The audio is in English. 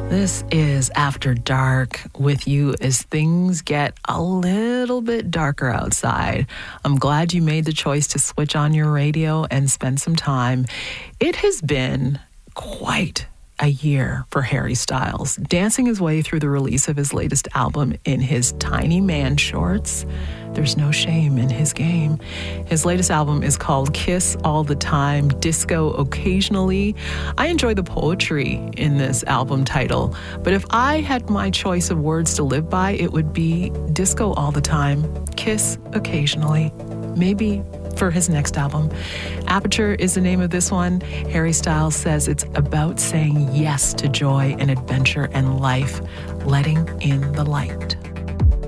This is After Dark with you as things get a little bit darker outside. I'm glad you made the choice to switch on your radio and spend some time. It has been quite a year for Harry Styles, dancing his way through the release of his latest album in his tiny man shorts. There's no shame in his game. His latest album is called Kiss All the Time, Disco Occasionally. I enjoy the poetry in this album title, but if I had my choice of words to live by, it would be disco all the time, kiss occasionally. Maybe for his next album. Aperture is the name of this one. Harry Styles says it's about saying yes to joy and adventure and life, letting in the light.